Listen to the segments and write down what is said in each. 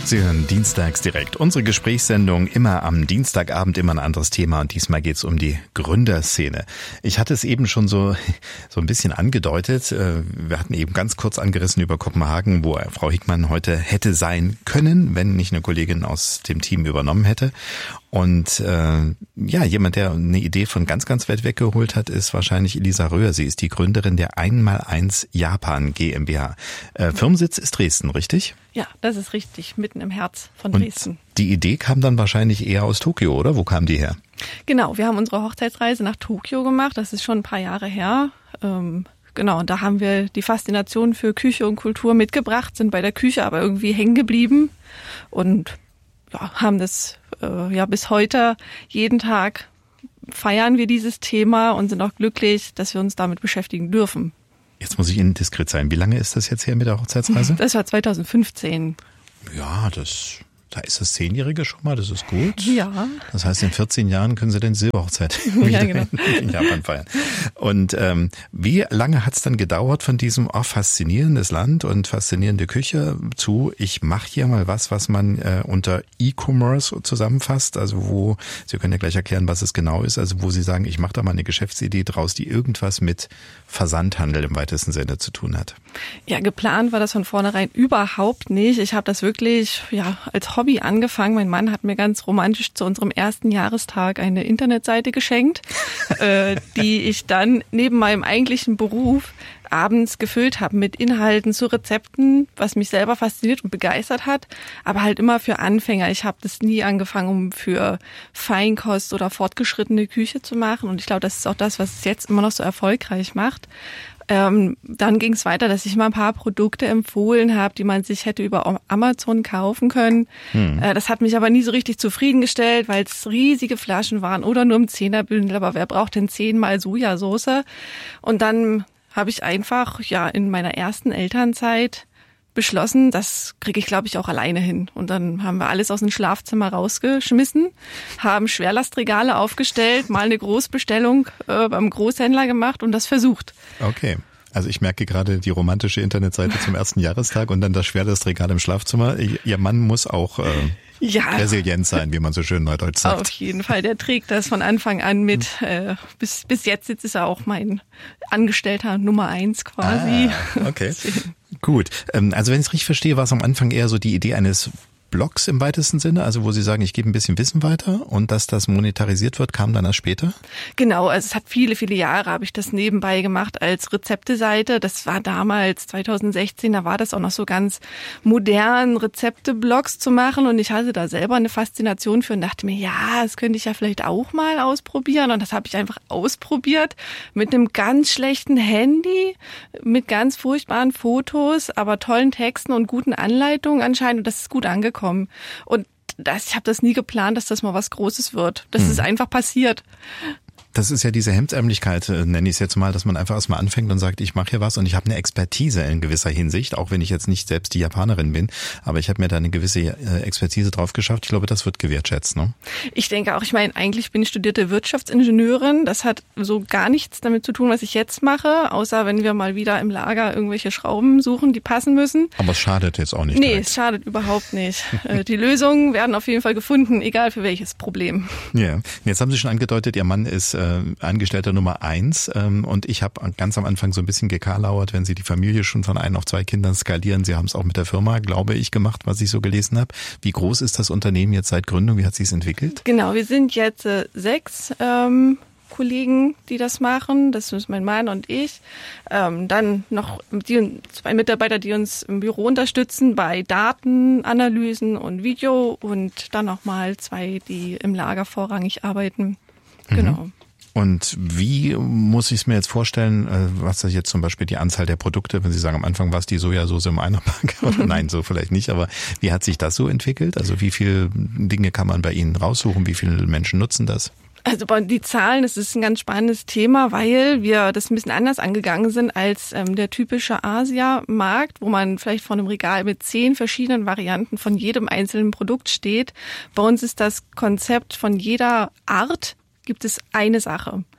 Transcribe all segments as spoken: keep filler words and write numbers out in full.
Sie hören Dienstags direkt. Unsere Gesprächssendung immer am Dienstagabend, immer ein anderes Thema und diesmal geht es um die Gründerszene. Ich hatte es eben schon so, so ein bisschen angedeutet. Wir hatten eben ganz kurz angerissen über Kopenhagen, wo Frau Hickmann heute hätte sein können, wenn nicht eine Kollegin aus dem Team übernommen hätte. Und äh, ja, jemand, der eine Idee von ganz, ganz weit weggeholt hat, ist wahrscheinlich Elisa Röhr. Sie ist die Gründerin der eins mal eins Japan GmbH. Äh, Firmensitz ist Dresden, richtig? Ja, das ist richtig, mitten im Herz von Dresden. Und die Idee kam dann wahrscheinlich eher aus Tokio, oder? Wo kam die her? Genau, wir haben unsere Hochzeitsreise nach Tokio gemacht. Das ist schon ein paar Jahre her. Ähm, genau, und da haben wir die Faszination für Küche und Kultur mitgebracht, sind bei der Küche aber irgendwie hängen geblieben und ja, haben das äh, ja bis heute jeden Tag feiern wir dieses Thema und sind auch glücklich, dass wir uns damit beschäftigen dürfen. Jetzt muss ich Ihnen diskret sein. Wie lange ist das jetzt her mit der Hochzeitsreise? Das war zwanzig fünfzehn. Ja, das, da ist das Zehnjährige schon mal, das ist gut. Ja. Das heißt, in vierzehn Jahren können Sie dann Silberhochzeit wieder ja, genau. in Japan feiern. Und ähm, wie lange hat es dann gedauert von diesem oh, faszinierendes Land und faszinierende Küche zu, ich mache hier mal was, was man äh, unter E-Commerce zusammenfasst, also wo, Sie können ja gleich erklären, was es genau ist, also wo Sie sagen, ich mache da mal eine Geschäftsidee draus, die irgendwas mit Versandhandel im weitesten Sinne zu tun hat. Ja, geplant war das von vornherein überhaupt nicht. Ich habe das wirklich ja als Hobby angefangen. Mein Mann hat mir ganz romantisch zu unserem ersten Jahrestag eine Internetseite geschenkt, äh, die ich dann neben meinem eigentlichen Beruf abends gefüllt habe mit Inhalten zu Rezepten, was mich selber fasziniert und begeistert hat, aber halt immer für Anfänger. Ich habe das nie angefangen, um für Feinkost oder fortgeschrittene Küche zu machen und ich glaube, das ist auch das, was es jetzt immer noch so erfolgreich macht. Ähm, dann ging es weiter, dass ich mal ein paar Produkte empfohlen habe, die man sich hätte über Amazon kaufen können. Hm. Äh, das hat mich aber nie so richtig zufriedengestellt, weil es riesige Flaschen waren oder nur im Zehnerbündel, aber wer braucht denn zehnmal Sojasauce? Und dann habe ich einfach ja in meiner ersten Elternzeit beschlossen, das kriege ich, glaube ich, auch alleine hin. Und dann haben wir alles aus dem Schlafzimmer rausgeschmissen, haben Schwerlastregale aufgestellt, mal eine Großbestellung äh, beim Großhändler gemacht und das versucht. Okay. Also ich merke gerade die romantische Internetseite zum ersten Jahrestag und dann das Schwerlastregal im Schlafzimmer. Ihr Mann muss auch äh, ja. resilient sein, wie man so schön neudeutsch sagt. Auf jeden Fall, der trägt das von Anfang an mit. Äh, bis, bis jetzt ist er auch mein Angestellter Nummer eins quasi. Ah, okay. Gut, also wenn ich es richtig verstehe, war es am Anfang eher so die Idee eines Blogs im weitesten Sinne, also wo Sie sagen, ich gebe ein bisschen Wissen weiter und dass das monetarisiert wird, kam dann erst später? Genau, also es hat viele, viele Jahre habe ich das nebenbei gemacht als Rezepteseite. Das war damals zwanzig sechzehn, da war das auch noch so ganz modern, Rezepte-Blogs zu machen und ich hatte da selber eine Faszination für und dachte mir, ja, das könnte ich ja vielleicht auch mal ausprobieren und das habe ich einfach ausprobiert mit einem ganz schlechten Handy, mit ganz furchtbaren Fotos, aber tollen Texten und guten Anleitungen anscheinend und das ist gut angekommen. Und das, ich habe das nie geplant, dass das mal was Großes wird. Das hm. ist einfach passiert. Das ist ja diese Hemdsärmlichkeit, nenne ich es jetzt mal, dass man einfach erstmal anfängt und sagt, ich mache hier was und ich habe eine Expertise in gewisser Hinsicht, auch wenn ich jetzt nicht selbst die Japanerin bin, aber ich habe mir da eine gewisse Expertise drauf geschafft. Ich glaube, das wird gewertschätzt, ne? Ich denke auch, ich meine, eigentlich bin ich studierte Wirtschaftsingenieurin. Das hat so gar nichts damit zu tun, was ich jetzt mache, außer wenn wir mal wieder im Lager irgendwelche Schrauben suchen, die passen müssen. Aber es schadet jetzt auch nicht. Nee, direkt. Es schadet überhaupt nicht. Die Lösungen werden auf jeden Fall gefunden, egal für welches Problem. Ja, jetzt haben Sie schon angedeutet, Ihr Mann ist Angestellter Nummer eins ähm, und ich habe ganz am Anfang so ein bisschen gekarlauert, wenn Sie die Familie schon von ein auf zwei Kindern skalieren. Sie haben es auch mit der Firma, glaube ich, gemacht, was ich so gelesen habe. Wie groß ist das Unternehmen jetzt seit Gründung? Wie hat sich es entwickelt? Genau, wir sind jetzt äh, sechs ähm, Kollegen, die das machen. Das ist mein Mann und ich. Ähm, dann noch die, zwei Mitarbeiter, die uns im Büro unterstützen bei Datenanalysen und Video und dann nochmal zwei, die im Lager vorrangig arbeiten. Genau. Mhm. Und wie muss ich es mir jetzt vorstellen, was ist jetzt zum Beispiel die Anzahl der Produkte, wenn Sie sagen, am Anfang war es die Sojasauce im Einerpack, oder nein, so vielleicht nicht, aber wie hat sich das so entwickelt? Also wie viele Dinge kann man bei Ihnen raussuchen, wie viele Menschen nutzen das? Also die Zahlen, das ist ein ganz spannendes Thema, weil wir das ein bisschen anders angegangen sind als ähm, der typische Asia-Markt, wo man vielleicht vor einem Regal mit zehn verschiedenen Varianten von jedem einzelnen Produkt steht. Bei uns ist das Konzept von jeder Art gibt es eine Sache.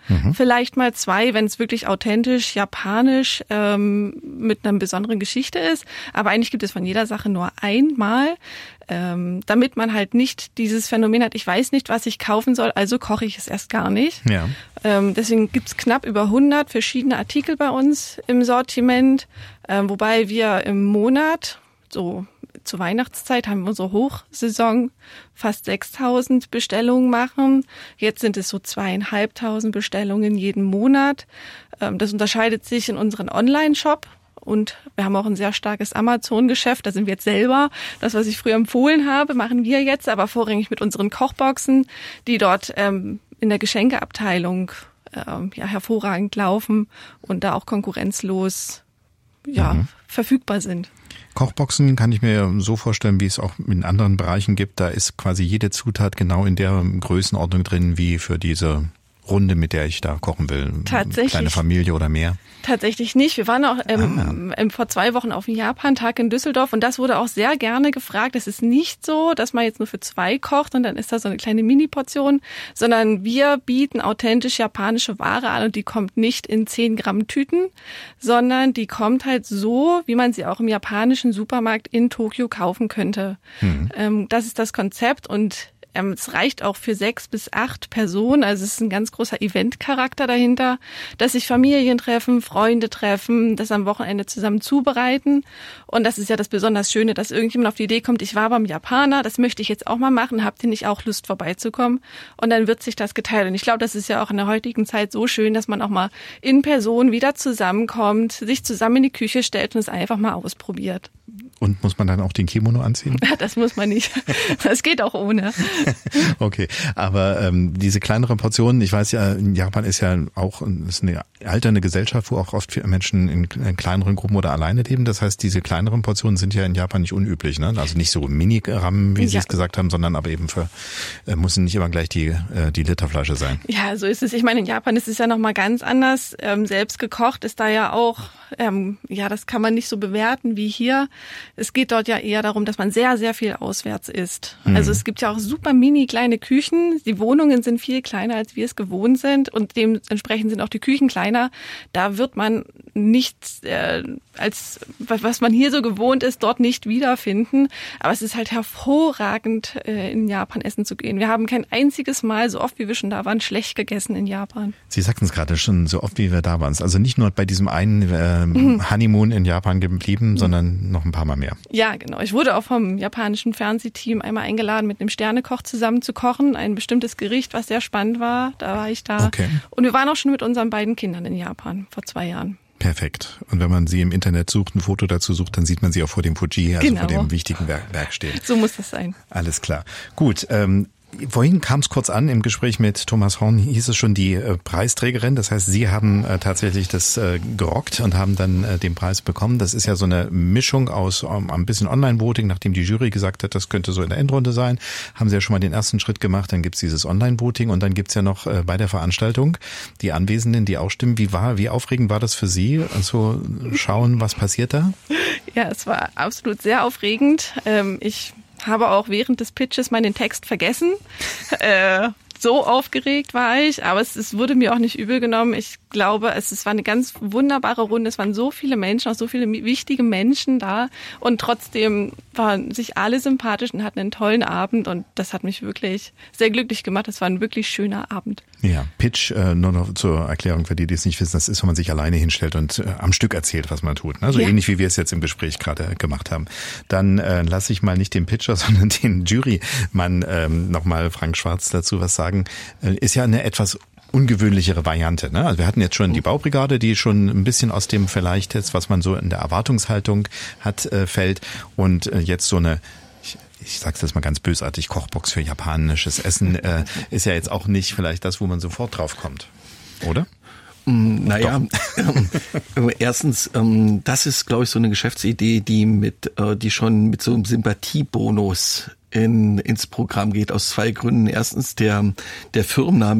Mhm. Vielleicht mal zwei, wenn es wirklich authentisch, japanisch ähm, mit einer besonderen Geschichte ist. Aber eigentlich gibt es von jeder Sache nur einmal, ähm, damit man halt nicht dieses Phänomen hat, ich weiß nicht, was ich kaufen soll, also koche ich es erst gar nicht. Ja. Ähm, deswegen gibt's knapp über hundert verschiedene Artikel bei uns im Sortiment, ähm, wobei wir im Monat, so zur Weihnachtszeit haben wir unsere Hochsaison, fast sechstausend Bestellungen machen. Jetzt sind es so zweieinhalbtausend Bestellungen jeden Monat. Ähm, das unterscheidet sich in unseren Online-Shop. Und wir haben auch ein sehr starkes Amazon-Geschäft. Da sind wir jetzt selber. Das, was ich früher empfohlen habe, machen wir jetzt, aber vorrangig mit unseren Kochboxen, die dort ähm, in der Geschenkeabteilung ähm, ja, hervorragend laufen und da auch konkurrenzlos ja, mhm. verfügbar sind. Kochboxen kann ich mir so vorstellen, wie es auch in anderen Bereichen gibt. Da ist quasi jede Zutat genau in der Größenordnung drin, wie für diese Runde, mit der ich da kochen will. Tatsächlich. Kleine Familie oder mehr? Tatsächlich nicht. Wir waren auch ähm, ah. vor zwei Wochen auf dem Japan-Tag in Düsseldorf und das wurde auch sehr gerne gefragt. Es ist nicht so, dass man jetzt nur für zwei kocht und dann ist da so eine kleine Mini-Portion, sondern wir bieten authentisch japanische Ware an und die kommt nicht in zehn Gramm Tüten, sondern die kommt halt so, wie man sie auch im japanischen Supermarkt in Tokio kaufen könnte. Mhm. Ähm, das ist das Konzept und es reicht auch für sechs bis acht Personen, also es ist ein ganz großer Eventcharakter dahinter, dass sich Familien treffen, Freunde treffen, das am Wochenende zusammen zubereiten und das ist ja das besonders Schöne, dass irgendjemand auf die Idee kommt, ich war beim Japaner, das möchte ich jetzt auch mal machen, habt ihr nicht auch Lust vorbeizukommen? Und dann wird sich das geteilt und ich glaube, das ist ja auch in der heutigen Zeit so schön, dass man auch mal in Person wieder zusammenkommt, sich zusammen in die Küche stellt und es einfach mal ausprobiert. Und muss man dann auch den Kimono anziehen? Das muss man nicht. Das geht auch ohne. Okay, aber ähm, diese kleineren Portionen, ich weiß ja, in Japan ist ja auch ist eine alternde Gesellschaft, wo auch oft viele Menschen in, in kleineren Gruppen oder alleine leben. Das heißt, diese kleineren Portionen sind ja in Japan nicht unüblich, ne? Also nicht so Mini-Gramm, wie Sie ja. es gesagt haben, sondern aber eben für äh, müssen nicht immer gleich die äh, die Literflasche sein. Ja, so ist es. Ich meine, in Japan ist es ja noch mal ganz anders. Ähm, selbst gekocht ist da ja auch, ähm, ja, das kann man nicht so bewerten wie hier. Es geht dort ja eher darum, dass man sehr, sehr viel auswärts isst. Mhm. Also es gibt ja auch super mini kleine Küchen. Die Wohnungen sind viel kleiner, als wir es gewohnt sind und dementsprechend sind auch die Küchen kleiner. Da wird man nichts, äh, als was man hier so gewohnt ist, dort nicht wiederfinden. Aber es ist halt hervorragend, äh, in Japan essen zu gehen. Wir haben kein einziges Mal, so oft wie wir schon da waren, schlecht gegessen in Japan. Sie sagten es gerade schon, so oft wie wir da waren. Also nicht nur bei diesem einen äh, mhm. Honeymoon in Japan geblieben, mhm. sondern noch ein paar Mal mehr. Ja, genau. Ich wurde auch vom japanischen Fernsehteam einmal eingeladen, mit einem Sternekoch zusammen zu kochen. Ein bestimmtes Gericht, was sehr spannend war. Da war ich da. Okay. Und wir waren auch schon mit unseren beiden Kindern in Japan vor zwei Jahren. Perfekt. Und wenn man sie im Internet sucht, ein Foto dazu sucht, dann sieht man sie auch vor dem Fuji, also genau. vor dem wichtigen Werk, Werk stehen. So muss das sein. Alles klar. Gut, ähm, vorhin kam es kurz an, im Gespräch mit Thomas Horn hieß es schon die äh, Preisträgerin. Das heißt, Sie haben äh, tatsächlich das äh, gerockt und haben dann äh, den Preis bekommen. Das ist ja so eine Mischung aus um, ein bisschen Online-Voting, nachdem die Jury gesagt hat, das könnte so in der Endrunde sein. Haben Sie ja schon mal den ersten Schritt gemacht, dann gibt's dieses Online-Voting und dann gibt's ja noch äh, bei der Veranstaltung die Anwesenden, die auch stimmen. Wie war, wie aufregend war das für Sie? Also schauen, was passiert da? Ja, es war absolut sehr aufregend. Ähm, ich habe auch während des Pitches meinen Text vergessen. Äh, so aufgeregt war ich, aber es, es wurde mir auch nicht übel genommen. Ich glaube, es, es war eine ganz wunderbare Runde. Es waren so viele Menschen, auch so viele wichtige Menschen da und trotzdem waren sich alle sympathisch und hatten einen tollen Abend und das hat mich wirklich sehr glücklich gemacht. Es war ein wirklich schöner Abend. Ja, Pitch, äh, nur noch zur Erklärung für die, die es nicht wissen, das ist, wenn man sich alleine hinstellt und äh, am Stück erzählt, was man tut. Ne? So ja. ähnlich wie wir es jetzt im Gespräch gerade gemacht haben. Dann äh, lasse ich mal nicht den Pitcher, sondern den Jurymann ähm, nochmal Frank Schwarz dazu was sagen. Äh, ist ja eine etwas ungewöhnlichere Variante. Ne? Also wir hatten jetzt schon die Baubrigade, die schon ein bisschen aus dem vielleicht jetzt, was man so in der Erwartungshaltung hat, äh, fällt. Und äh, jetzt so eine, ich, ich sag's jetzt mal ganz bösartig, Kochbox für japanisches Essen äh, ist ja jetzt auch nicht vielleicht das, wo man sofort drauf kommt. Oder? Naja, ähm, erstens, ähm, das ist, glaube ich, so eine Geschäftsidee, die mit, äh, die schon mit so einem Sympathiebonus in, ins Programm geht, aus zwei Gründen. Erstens, der, der Firmenname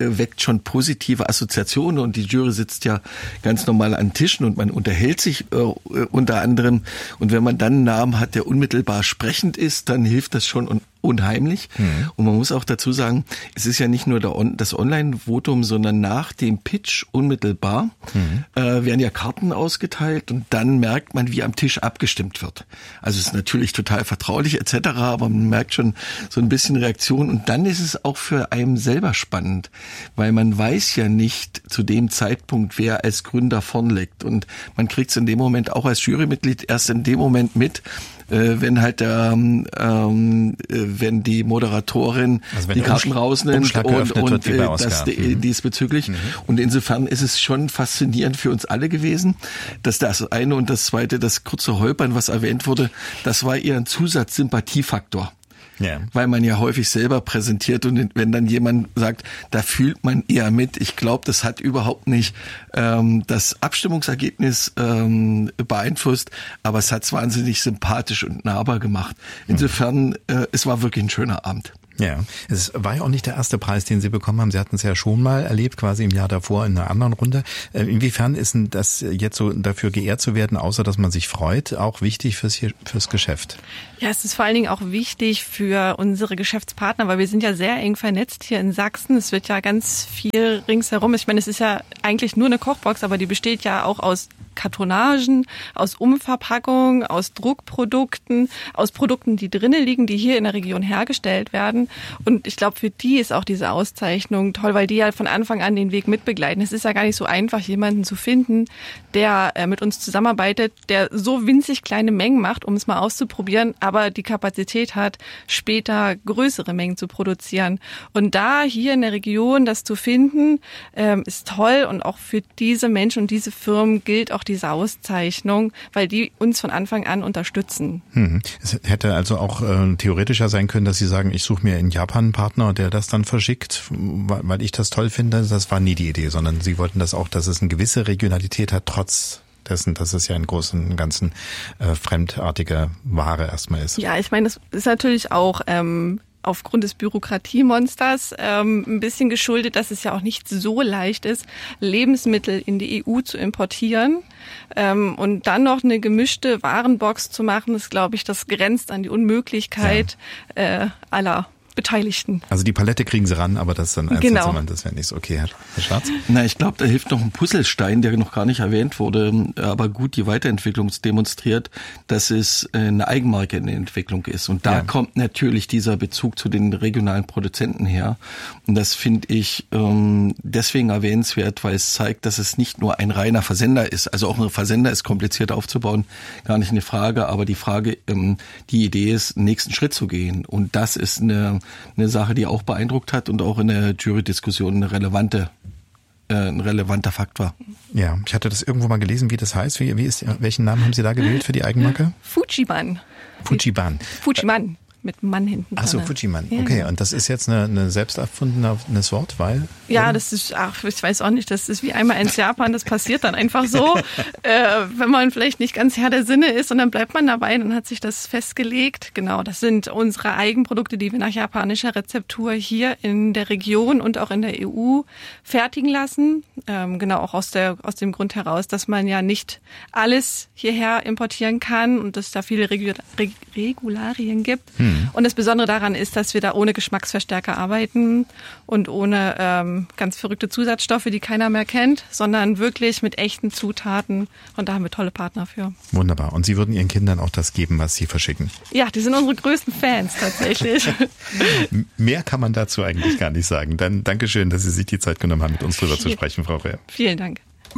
weckt schon positive Assoziationen und die Jury sitzt ja ganz normal an Tischen und man unterhält sich äh, unter anderem. Und wenn man dann einen Namen hat, der unmittelbar sprechend ist, dann hilft das schon un- unheimlich. Mhm. Und man muss auch dazu sagen, es ist ja nicht nur der On- das Online-Votum, sondern nach dem Pitch unmittelbar mhm. äh, werden ja Karten ausgeteilt und dann merkt man, wie am Tisch abgestimmt wird. Also es ist natürlich total vertraulich et cetera, aber man merkt schon so ein bisschen Reaktion und dann ist es auch für einen selber spannend, weil man weiß ja nicht zu dem Zeitpunkt, wer als Gründer vorn liegt und man kriegt es in dem Moment auch als Jurymitglied erst in dem Moment mit, äh, wenn halt ähm, ähm, wenn die Moderatorin also wenn die Karten Umsch- rausnimmt und, und äh, das mhm. diesbezüglich mhm. und insofern ist es schon faszinierend für uns alle gewesen, dass das eine und das zweite, das kurze Holpern, was erwähnt wurde, das war eher ein Zusatzsympathiefaktor. Ja. Weil man ja häufig selber präsentiert und wenn dann jemand sagt, da fühlt man eher mit. Ich glaube, das hat überhaupt nicht ähm, das Abstimmungsergebnis ähm, beeinflusst, aber es hat es wahnsinnig sympathisch und nahbar gemacht. Insofern, äh, es war wirklich ein schöner Abend. Ja, es war ja auch nicht der erste Preis, den Sie bekommen haben. Sie hatten es ja schon mal erlebt, quasi im Jahr davor in einer anderen Runde. Inwiefern ist denn das jetzt so dafür geehrt zu werden, außer dass man sich freut, auch wichtig fürs, fürs Geschäft? Ja, es ist vor allen Dingen auch wichtig für unsere Geschäftspartner, weil wir sind ja sehr eng vernetzt hier in Sachsen. Es wird ja ganz viel ringsherum. Ich meine, es ist ja eigentlich nur eine Kochbox, aber die besteht ja auch aus Kartonagen, aus Umverpackungen, aus Druckprodukten, aus Produkten, die drinnen liegen, die hier in der Region hergestellt werden. Und ich glaube, für die ist auch diese Auszeichnung toll, weil die ja von Anfang an den Weg mitbegleiten. Es ist ja gar nicht so einfach, jemanden zu finden, der äh, mit uns zusammenarbeitet, der so winzig kleine Mengen macht, um es mal auszuprobieren, aber die Kapazität hat, später größere Mengen zu produzieren. Und da hier in der Region das zu finden, ähm, ist toll. Und auch für diese Menschen und diese Firmen gilt auch diese Auszeichnung, weil die uns von Anfang an unterstützen. Hm. Es hätte also auch äh, theoretischer sein können, dass Sie sagen, ich suche mir in Japan einen Partner, der das dann verschickt, weil ich das toll finde. Das war nie die Idee, sondern Sie wollten das auch, dass es eine gewisse Regionalität hat, trotz dessen, dass es ja in großen und ganzen äh, fremdartige Ware erstmal ist. Ja, ich meine, das ist natürlich auch ähm, aufgrund des Bürokratiemonsters ähm, ein bisschen geschuldet, dass es ja auch nicht so leicht ist, Lebensmittel in die E U zu importieren. Ähm, und dann noch eine gemischte Warenbox zu machen, ist, glaube ich, das grenzt an die Unmöglichkeit ja. äh, aller Beteiligten. Also die Palette kriegen sie ran, aber das dann einzeln genau. man, das wäre nicht so okay, Herr, Herr Schwarz. Na, ich glaube, da hilft noch ein Puzzlestein, der noch gar nicht erwähnt wurde, aber gut die Weiterentwicklung demonstriert, dass es eine Eigenmarke in der Entwicklung ist. Und da ja. kommt natürlich dieser Bezug zu den regionalen Produzenten her. Und das finde ich ähm, deswegen erwähnenswert, weil es zeigt, dass es nicht nur ein reiner Versender ist. Also auch ein Versender ist kompliziert aufzubauen, gar nicht eine Frage. Aber die Frage, ähm, die Idee ist, einen nächsten Schritt zu gehen. Und das ist eine eine Sache, die auch beeindruckt hat und auch in der Jury-Diskussion eine relevante, äh, ein relevanter Fakt war. Ja, ich hatte das irgendwo mal gelesen, wie das heißt. Wie, wie ist, welchen Namen haben Sie da gewählt für die Eigenmarke? Fujiban. Fujiban. Fujiman. Mit Mann hinten dran. Ach so, Fujiman. Okay, und das ist jetzt eine, eine selbst erfundenes Wort, weil? Ja, das ist, ach, ich weiß auch nicht, das ist wie einmal ins Japan, das passiert dann einfach so, äh, wenn man vielleicht nicht ganz Herr der Sinne ist und dann bleibt man dabei, dann hat sich das festgelegt. Genau, das sind unsere Eigenprodukte, die wir nach japanischer Rezeptur hier in der Region und auch in der E U fertigen lassen. Ähm, genau, auch aus der, aus dem Grund heraus, dass man ja nicht alles hierher importieren kann und es da viele Regu- Reg- Regularien gibt. Hm. Und das Besondere daran ist, dass wir da ohne Geschmacksverstärker arbeiten und ohne ähm, ganz verrückte Zusatzstoffe, die keiner mehr kennt, sondern wirklich mit echten Zutaten. Und da haben wir tolle Partner für. Wunderbar. Und Sie würden Ihren Kindern auch das geben, was Sie verschicken? Ja, die sind unsere größten Fans tatsächlich. Mehr kann man dazu eigentlich gar nicht sagen. Dann Dankeschön, dass Sie sich die Zeit genommen haben, mit uns drüber zu sprechen, Frau Rehr. Vielen Dank.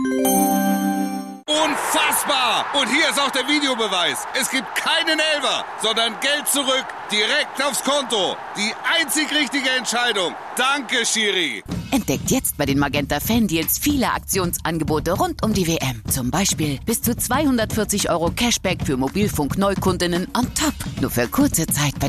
Unfassbar! Und hier ist auch der Videobeweis. Es gibt keinen Elfer, sondern Geld zurück, direkt aufs Konto. Die einzig richtige Entscheidung. Danke, Schiri. Entdeckt jetzt bei den Magenta Fan Deals viele Aktionsangebote rund um die W M. Zum Beispiel bis zu zweihundertvierzig Euro Cashback für Mobilfunk-Neukundinnen on top. Nur für kurze Zeit bei